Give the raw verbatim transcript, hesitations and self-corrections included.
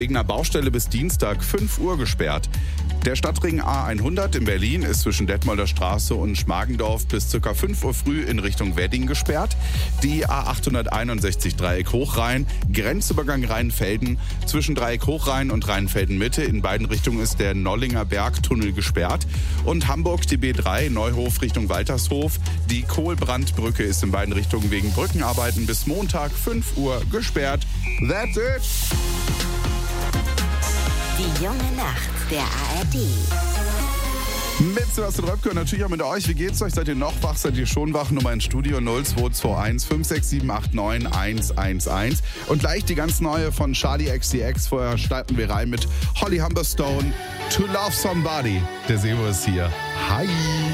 Wegen einer Baustelle bis Dienstag fünf Uhr gesperrt. Der Stadtring A hundert in Berlin ist zwischen Detmolder Straße und Schmargendorf bis ca. fünf Uhr früh in Richtung Wedding gesperrt. Die A achthunderteinundsechzig Dreieck Hochrhein, Grenzübergang Rheinfelden. Zwischen Dreieck Hochrhein und Rheinfelden Mitte in beiden Richtungen ist der Nollinger Bergtunnel gesperrt. Und Hamburg die B drei Neuhof Richtung Waltershof. Die Kohlbrandbrücke ist in beiden Richtungen wegen Brückenarbeiten bis Montag fünf Uhr gesperrt. That's it! Die junge Nacht der A R D. Mit Sebastian Röpke und natürlich auch mit euch. Wie geht's euch? Seid ihr noch wach? Seid ihr schon wach? Nummer ins Studio null zwei zwei eins fünf sechs sieben acht neun eins eins eins. Und gleich die ganz neue von Charli X C X. Vorher starten wir rein mit Holly Humberstone. To Love Somebody. Der Sebo ist hier. Hi!